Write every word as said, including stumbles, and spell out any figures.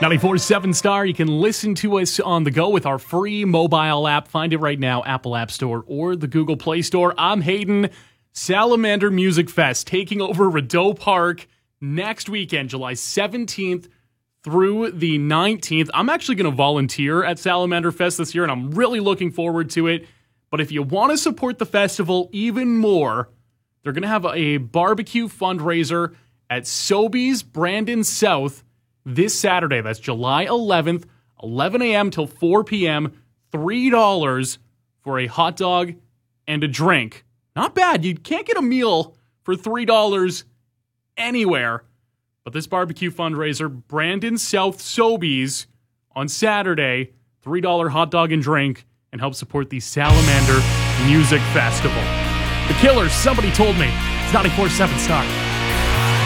ninety-four point seven Star, you can listen to us on the go with our free mobile app. Find it right now, Apple App Store or the Google Play Store. I'm Hayden. Salamander Music Fest taking over Rideau Park next weekend, July seventeenth through the nineteenth. I'm actually going to volunteer at Salamander Fest this year, and I'm really looking forward to it. But if you want to support the festival even more, they're going to have a barbecue fundraiser at Sobeys Brandon South this Saturday. That's July eleventh, eleven a.m. till four p.m., three dollars for a hot dog and a drink. Not bad. You can't get a meal for three dollars anywhere. But this barbecue fundraiser, Brandon South Sobeys, on Saturday, three dollars hot dog and drink, and help support the Salamander Music Festival. The Killers, Somebody Told Me. It's ninety-four point seven Star.